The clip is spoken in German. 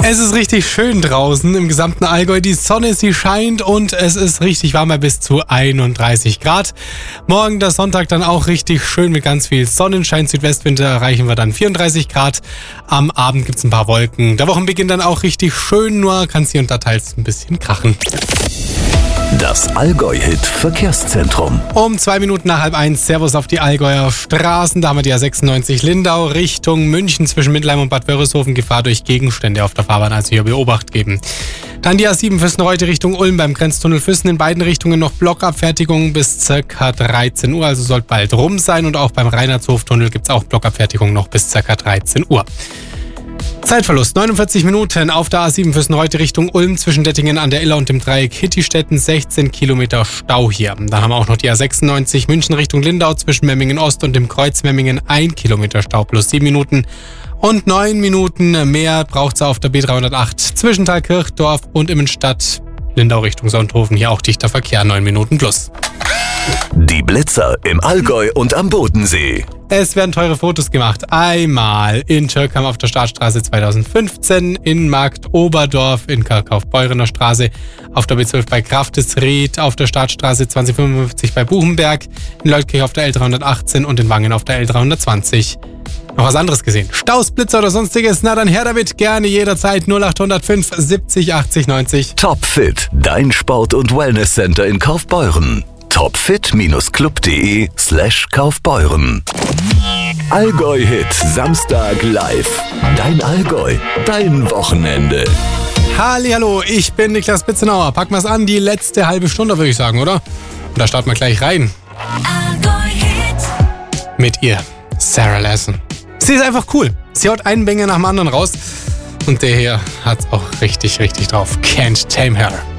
Es ist richtig schön draußen im gesamten Allgäu. Die Sonne, sie scheint und es ist richtig warm, bis zu 31 Grad. Morgen, der Sonntag, dann auch richtig schön mit ganz viel Sonnenschein. Südwestwind erreichen wir dann 34 Grad. Am Abend gibt's ein paar Wolken. Der Wochenbeginn dann auch richtig schön, nur kann es hier und da teils ein bisschen krachen. Das Allgäu-Hit-Verkehrszentrum. Um 2 Minuten nach 12:30, Servus auf die Allgäuer Straßen. Da haben wir die A96 Lindau Richtung München zwischen Mittelheim und Bad Wörishofen. Gefahr durch Gegenstände auf der Fahrbahn, also hier Beobacht geben. Dann die A7 Füssen-Reute Richtung Ulm beim Grenztunnel Füssen. In beiden Richtungen noch Blockabfertigung bis ca. 13 Uhr, also sollte bald rum sein. Und auch beim Reinhardshoftunnel gibt es auch Blockabfertigung noch bis ca. 13 Uhr. Zeitverlust 49 Minuten auf der A7 Füssen-Reute Richtung Ulm zwischen Dettingen an der Iller und dem Dreieck Hittistetten, 16 Kilometer Stau hier. Dann haben wir auch noch die A96 München Richtung Lindau zwischen Memmingen Ost und dem Kreuz Memmingen, 1 Kilometer Stau plus 7 Minuten. Und 9 Minuten mehr braucht es auf der B308 zwischen Thalkirchdorf und Immenstadt, Lindau Richtung Sonthofen, hier auch dichter Verkehr, 9 Minuten plus. Die Blitzer im Allgäu und am Bodensee. Es werden teure Fotos gemacht. Einmal in Türkheim auf der Startstraße 2015, in Markt Oberdorf, in Kaufbeurener Straße, auf der B12 bei Kraftesried, auf der Startstraße 2055 bei Buchenberg, in Leutkirch auf der L318 und in Wangen auf der L320. Noch was anderes gesehen? Staus, Blitzer oder sonstiges? Na dann her damit, gerne jederzeit 0805 70 80 90. Topfit, dein Sport- und Wellnesscenter in Kaufbeuren. topfit-club.de/Kaufbeuren. Allgäu-Hit Samstag live. Dein Allgäu, dein Wochenende. Hallihallo, ich bin Niklas Bitzenauer. Packen wir's an, die letzte halbe Stunde, würde ich sagen, oder? Und da starten wir gleich rein. Allgäu-Hit. Mit ihr, Sarah Lassen. Sie ist einfach cool. Sie haut einen Banger nach dem anderen raus. Und der hier hat's auch richtig, richtig drauf. Can't Tame Her.